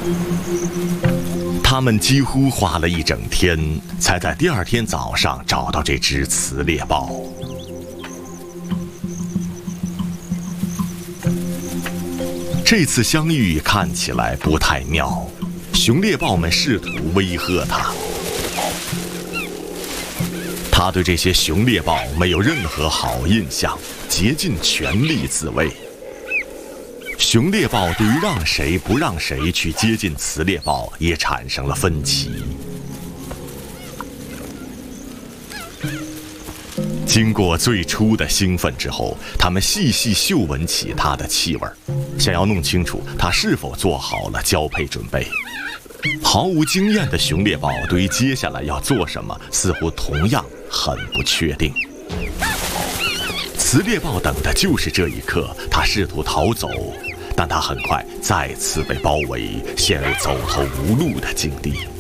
他们几乎花了一整天，才在第二天早上找到这只雌猎豹。这次相遇看起来不太妙，雄猎豹们试图威吓它。他对这些雄猎豹没有任何好印象，竭尽全力自卫。雄猎豹对于让谁不让谁去接近雌猎豹也产生了分歧。经过最初的兴奋之后，他们细细嗅闻起它的气味，想要弄清楚它是否做好了交配准备。毫无经验的雄猎豹对于接下来要做什么似乎同样很不确定。雌猎豹等的就是这一刻，它试图逃走，但它很快再次被包围，陷入走投无路的境地。